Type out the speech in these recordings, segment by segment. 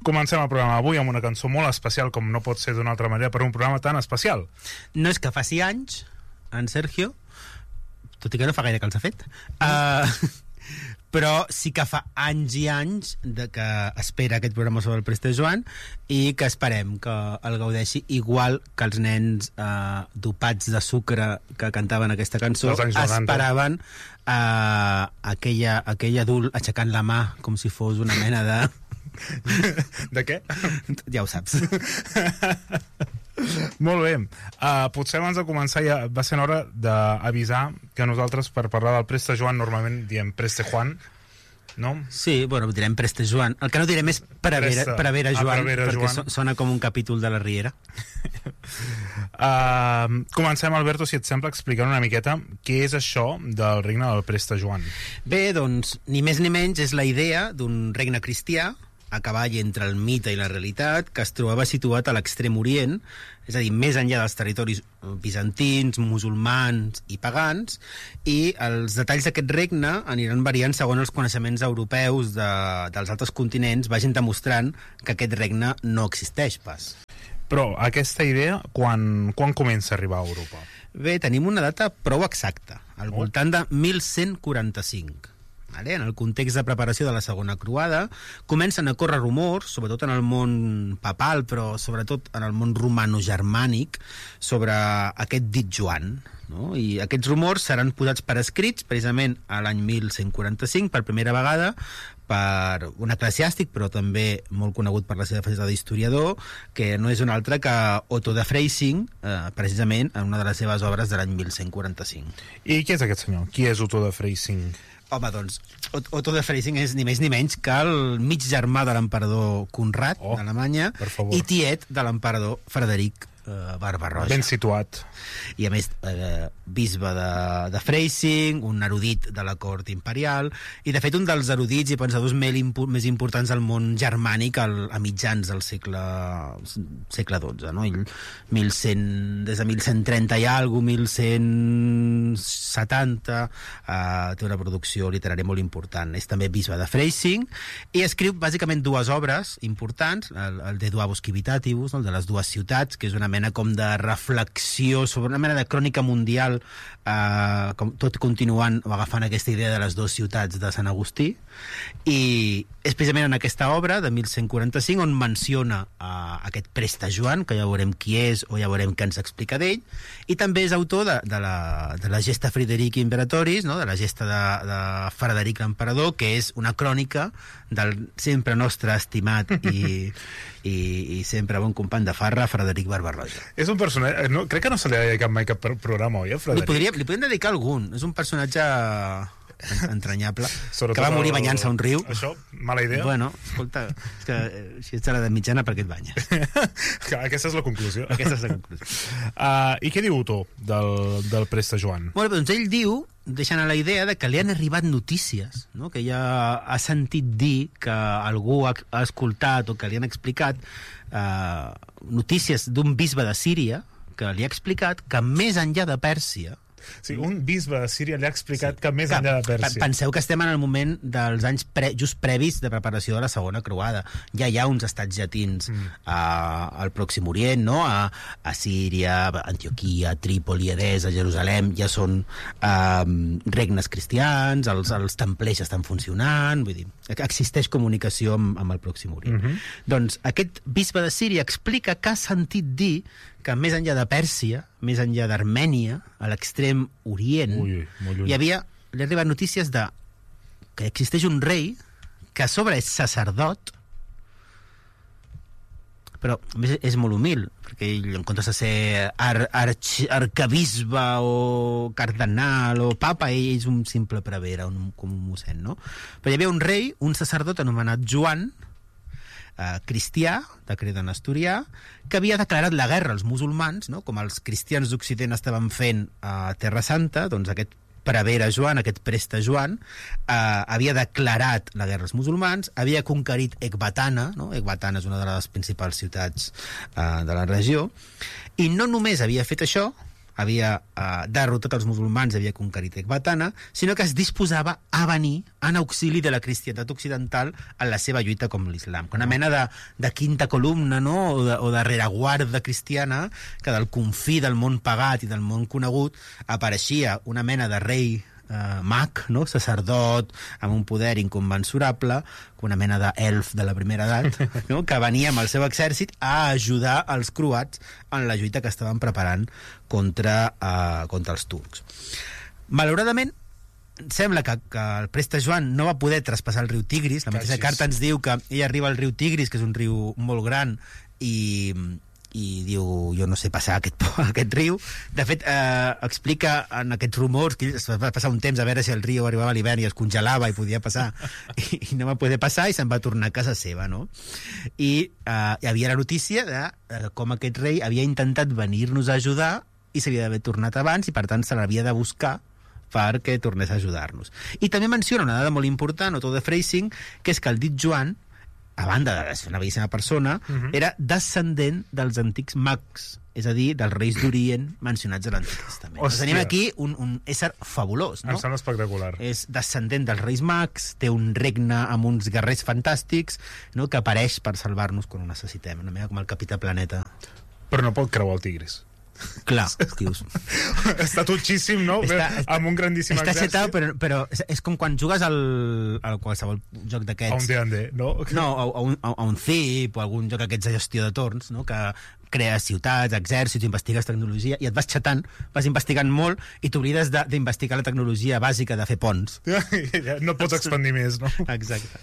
Comencem el programa avui amb una cançó molt especial, com no pot ser d'una altra manera, per un programa tan especial. No és que faci anys, en Sergio, tot i que no fa gaire que els ha fet, però sí que fa anys i anys de que espera aquest programa sobre el Preste Joan i que esperem que el gaudeixi igual que els nens dopats de sucre que cantaven aquesta cançó esperaven aquell adult aixecant la mà com si fos una mena de... De què? Ja ho saps. Molt bé. Potser abans de començar ja va ser hora d'avisar que nosaltres per parlar del Preste Joan normalment diem Preste Juan, no? Sí, bueno, direm Preste Joan. El que no direm és Prevera Joan, perquè sona com un capítol de la Riera. Comencem, Alberto, si et sembla, explicant una miqueta què és això del regne del Preste Joan. Bé, doncs, ni més ni menys és la idea d'un regne cristià a cavall entre el mite i la realitat, que es trobava situat a l'extrem orient, és a dir, més enllà dels territoris bizantins, musulmans i pagans, i els detalls d'aquest regne aniran variant segons els coneixements europeus dels altres continents vagin demostrant que aquest regne no existeix pas. Però aquesta idea, quan comença a arribar a Europa? Bé, tenim una data prou exacta, al voltant de 1145. En el context de preparació de la segona croada comencen a córrer rumors, sobretot en el món papal, però sobretot en el món romano-germànic, sobre aquest dit Joan, no? I aquests rumors seran posats per escrits precisament a l'any 1145 per primera vegada per un eclesiàstic, però també molt conegut per la seva faceta d'historiador, que no és un altre que Otto de Freising, precisament en una de les seves obres de l'any 1145. I qui és aquest senyor? Qui és Otto de Freising? Home, doncs, Otto de Freising és ni més ni menys que el mig germà de l'emperador Conrad d'Alemanya i tiet de l'emperador Frederic Barba-roja. Ben situat. I a més, bisbe de Freising, un erudit de la cort imperial, i de fet un dels erudits i pensadors més importants del món germànic a mitjans del segle XII, no? Des de 1130 i alguna cosa, 1170, té una producció literària molt important. És també bisbe de Freising i escriu bàsicament dues obres importants, el De Duabus Civitatibus, el de les dues ciutats, que és una mena com de reflexió sobre una mena de crònica mundial, tot continuant o agafant aquesta idea de les dues ciutats de Sant Agustí, i és precisament en aquesta obra de 1145 on menciona aquest Preste Joan, que ja veurem qui és o ja veurem què ens explica d'ell, i també és autor de la Gesta Friderici Imperatoris, no? De la gesta de Frederic l'emperador, que és una crònica del sempre nostre estimat i sempre bon company de farra, Frederic Barba-roja. És un personatge... No, crec que no se li ha dedicat mai cap programa, oi, a Frederic? Li podríem dedicar algun. És un personatge entranyable, que va morir banyant-se a un riu. Això, mala idea. Bueno, escolta, és que si ets a l'edat mitjana, per què et banyes? Aquesta és la conclusió. Aquesta és la conclusió. I què diu Otto del Preste Joan? Bueno, doncs ell diu, deixant a la idea de que li han arribat notícies, no? Que ja ha sentit dir que algú ha escoltat o que li han explicat notícies d'un bisbe de Síria que li ha explicat que més enllà de Pèrsia... Sí, un bisbe de Síria li ha explicat que més enllà de Pèrsia... Penseu que estem en el moment dels anys just previs de preparació de la segona croada. Ja hi ha uns estats llatins al Pròxim Orient, no? A Síria, Antioquia, Trípoli, Edessa, Jerusalem, ja són regnes cristians, els templers estan funcionant, vull dir, existeix comunicació amb el Pròxim Orient. Doncs aquest bisbe de Síria explica que ha sentit dir que més enllà de Pèrsia, més enllà d'Armènia, a l'extrem orient, li ha arribat notícies que existeix un rei que a sobre és sacerdot, però a més és molt humil, perquè ell, en comptes de ser arcabisbe o cardenal o papa, ell és un simple prevere, com un mossèn, no? Però hi havia un rei, un sacerdot anomenat Joan, cristià, de cred en asturià, que havia declarat la guerra als musulmans, no? Com els cristians d'Occident estaven fent a Terra Santa, doncs aquest prevere Joan, aquest Preste Joan, havia declarat la guerra als musulmans, havia conquerit Ecbatana, no? Ecbatana és una de les principals ciutats de la regió, i no només havia fet això, havia derrotat els musulmans, havia conquerit Ecbatana, sinó que es disposava a venir en auxili de la cristianitat occidental en la seva lluita com l'islam. Una mena de quinta columna, no? o de rereguarda cristiana, que del confí del món pagat i del món conegut apareixia una mena de rei mag, no? Sacerdot, amb un poder inconmensurable, una mena d'elf de la primera edat, no? Que venia amb el seu exèrcit a ajudar els croats en la lluita que estaven preparant contra els turcs. Malauradament, sembla que el preste Joan no va poder traspassar el riu Tigris. La mateixa carta ens diu que ell arriba al riu Tigris, que és un riu molt gran, i diu, jo no sé passar aquest riu. De fet, explica en aquests rumors que es va passar un temps a veure si el riu arribava a l'hivern i es congelava i podia passar, i no va poder passar i se'n va tornar a casa seva, no? I hi havia la notícia de com aquest rei havia intentat venir-nos a ajudar i s'havia d'haver tornat abans i per tant se l'havia de buscar perquè tornés a ajudar-nos. I també menciona una dada molt important, Otto de Freising, que és que el dit Joan, a banda de ser una bellíssima persona, era descendent dels antics mags, és a dir, dels reis d'Orient mencionats a l'Antic Testament. Tenim aquí un ésser fabulós, no? Em sembla espectacular. És descendent dels reis mags, té un regne amb uns guerrers fantàstics, no? Que apareix per salvar-nos quan ho necessitem, una mica com el Capità Planeta. Però no pot creuar el Tigris. Clar, dius. Està tutxíssim, no? Amb un grandíssim exèrcit. Està setat, però és com quan jugues al qualsevol joc d'aquests. A un D&D, no? No, a un Thief o algun joc aquests de gestió de torns, no? Que crees ciutats, exèrcits, investigues tecnologia i et vas xatant, vas investigant molt i t'oblides d'investigar la tecnologia bàsica de fer ponts. No pots expandir més, no? Exacte.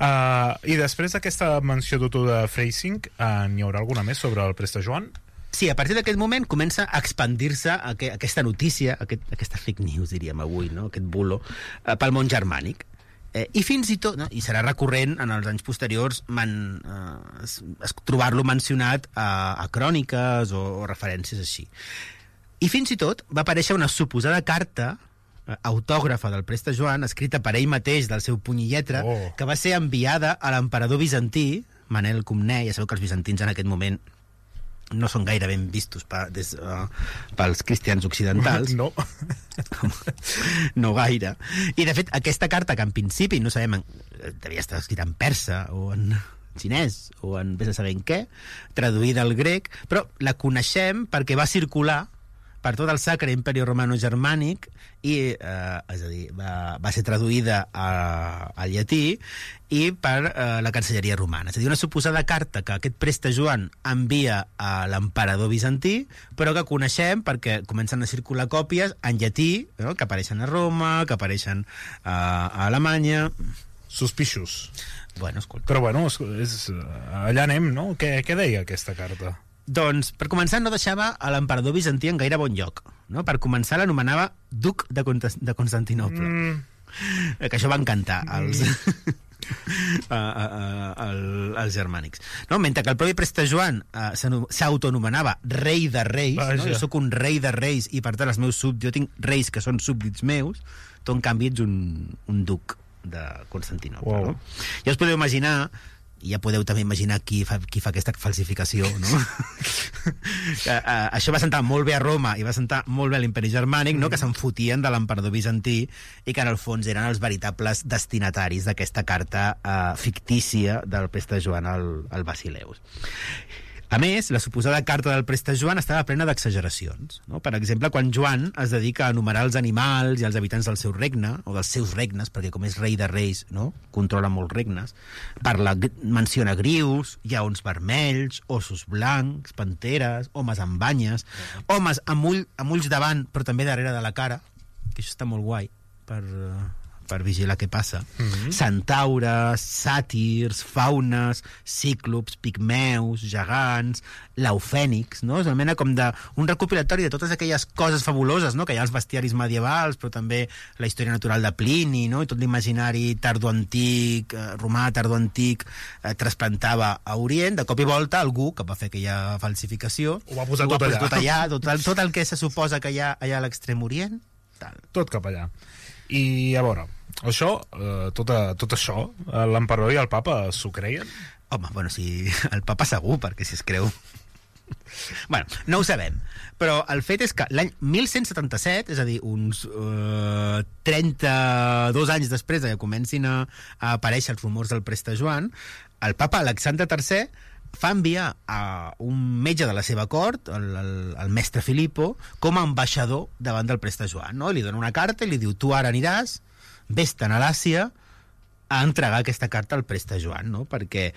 I després d'aquesta menció d'Otto de Freising, n'hi haurà alguna més sobre el preste Joan? Sí, a partir d'aquest moment comença a expandir-se aquesta notícia, aquesta fake news, diríem avui, no? Aquest bulo, pel món germànic. I fins i tot, no? I serà recurrent en els anys posteriors trobar-lo mencionat a cròniques o referències així. I fins i tot va aparèixer una suposada carta autògrafa del preste Joan, escrita per ell mateix del seu puny i lletra, que va ser enviada a l'emperador bizantí, Manel Comnè. Ja sabeu que els bizantins en aquest moment no són gaire ben vistos pels cristians occidentals. No. No gaire. I, de fet, aquesta carta, que en principi no sabem, devia estar escrita en persa o en xinès o en vés a saber en què, traduïda al grec, però la coneixem perquè va circular per tot el Sacre Imperi Romano-Germànic i, és a dir, va ser traduïda al llatí i per la Cancelleria Romana. És a dir, una suposada carta que aquest preste Joan envia a l'emperador bizantí, però que coneixem perquè comencen a circular còpies en llatí, no? Que apareixen a Roma, que apareixen a Alemanya. Suspicious. Bueno, escolta. Però bueno, allà anem, no? Què deia aquesta carta? Doncs, per començar, no deixava a l'emperador bizantí en gaire bon lloc, no? Per començar, l'anomenava duc de Constantinoble. Que això va encantar als germànics. No? Mentre que el propi preste Joan s'autoanomenava rei de reis, no? Jo sóc un rei de reis i per tant els meus jo tinc reis que són súbdits meus, tu en canvi ets un duc de Constantinoble. Wow. No? Ja us podeu imaginar, i ja podeu també imaginar qui fa aquesta falsificació, no? Això va sentar molt bé a Roma i va sentar molt bé a l'Imperi Germànic, no? Que se'n fotien de l'emperador bizantí i que en el fons eren els veritables destinataris d'aquesta carta fictícia del preste Joan al Basileus. A més, la suposada carta del preste Joan estava plena d'exageracions, no? Per exemple, quan Joan es dedica a enumerar els animals i els habitants del seu regne, o dels seus regnes, perquè com és rei de reis, no? Controla molts regnes, menciona grius, lleons vermells, ossos blancs, panteres, homes amb banyes, homes amb ulls davant, però també darrere de la cara, que això està molt guai, per vigilar què passa. Centaures, sàtirs, faunes, cíclops, pigmeus, gegants, laufènics, no? És una mena com un recopilatori de totes aquelles coses fabuloses, no? Que hi ha als bestiaris medievals, però també la història natural de Plini, no? I tot l'imaginari tardoantic, romà tardoantic, trasplantava a Orient. De cop i volta algú que va fer aquella falsificació ho va posar tot allà. Tot el que se suposa que hi ha allà a l'extrem Orient, tal. Tot cap allà. I a veure, això, tot això, l'emperador i el papa s'ho creien? Home, bueno, sí, el papa segur, perquè si es creu Bueno, no ho sabem, però el fet és que l'any 1177, és a dir, uns 32 anys després que comencin a aparèixer els rumors del Preste Joan, el papa Alexandre III fa enviar a un metge de la seva cort, el mestre Filippo, com a ambaixador davant del Preste Joan, no? Li dona una carta i li diu, tu ara aniràs, vés-te'n a l'Àsia a entregar aquesta carta al Preste Joan, no? Perquè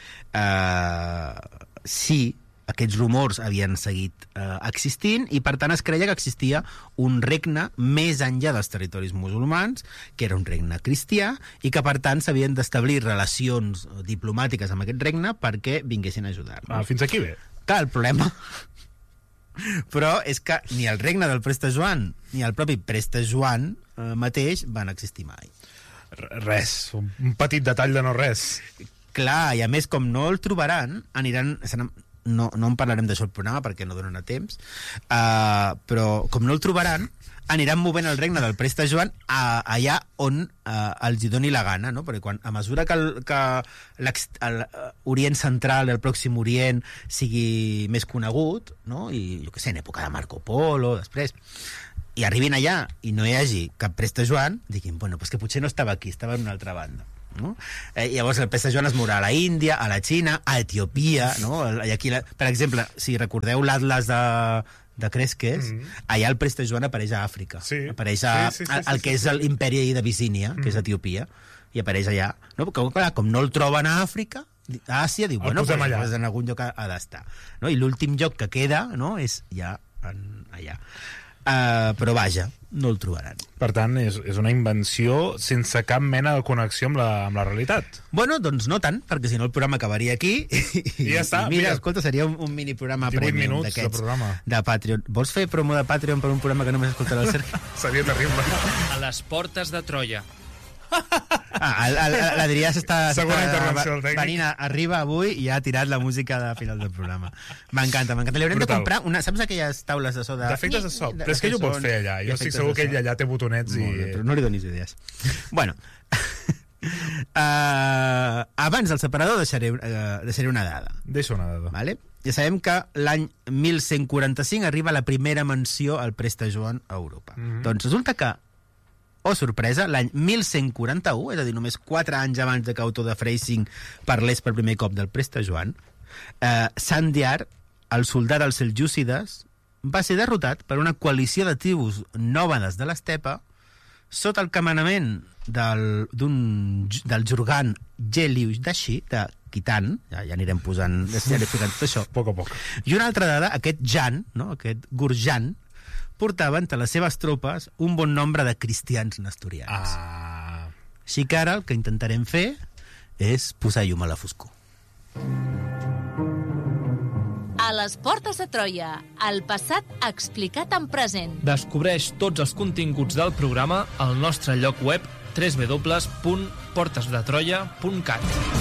sí, aquests rumors havien seguit existint i per tant es creia que existia un regne més enllà dels territoris musulmans, que era un regne cristià i que per tant s'havien d'establir relacions diplomàtiques amb aquest regne perquè vinguessin a ajudar-nos. Fins aquí bé. Clar, el problema però és que ni el regne del Preste Joan ni el propi Preste Joan mateix van existir mai. Res, un petit detall de no res. Clar, i a més com no el trobaran, aniran... No en parlarem d'això al programa perquè no donen a temps, però com no el trobaran, aniran movent el regne del Preste Joan allà on els hi doni la gana, no? Perquè a mesura que l'Orient Central, el Pròxim Orient, sigui més conegut, no? I jo què sé, en època de Marco Polo, després, i arribin allà i no hi hagi cap Preste Joan, diguin, bueno, pues que potser no estava aquí, estava en una altra banda. No? Llavors el Preste Joan es mourà a la Índia, a la Xina, a Etiòpia, no? I aquí, per exemple, si recordeu l'Atlas de Cresques, allà el Preste Joan apareix a Àfrica, apareix el que és l'imperi de Vicínia, que és Etiòpia, i apareix allà, no? Perquè clar, com no el troben a Àfrica, a Àsia, diu, bueno, pues en algun lloc ha d'estar, no? I l'últim lloc que queda, no?, és ja allà. Però vaja, no el trobaran. Per tant, és una invenció sense cap mena de connexió amb la realitat. Bueno, doncs no tant, perquè si no el programa acabaria aquí i ja està. Mira, escolta, seria un mini programa premium d'aquests de Patreon. Vols fer promo de Patreon per un programa que només escoltarà el Sergi? Seria terrible. A les portes de Troia. L'Adrià s'està venint arriba avui i ha tirat la música de final del programa. M'encanta. Li haurem de comprar saps aquelles taules de so d'efectes de so? Però és que ell ho pot fer allà. Jo estic segur que ell allà té botonets i... Però no li donis idees. Bueno, abans del separador deixaré una dada. Deixa una dada. Vale? Ja sabem que l'any 1145 arriba la primera menció al Preste Joan a Europa. Doncs resulta que sorpresa, l'any 1141, és a dir, només 4 anys abans que Otto de Freising parlés per primer cop del Preste Joan, Sandiar, el soldat dels seljúcides, va ser derrotat per una coalició de tribus nòmades de l'estepa sota el comandament del Jurgan Gelius Dashi, de Khitan, ja anirem posant, ja anirem posant tot això. Poc a poc. I una altra dada, aquest Jan, no? Aquest Gurjan, portava entre les seves tropes un bon nombre de cristians nestorians. Així que ara el que intentarem fer és posar llum a la foscor. A les portes de Troia, el passat explicat en present. Descobreix tots els continguts del programa al nostre lloc web www.portesdetroia.cat.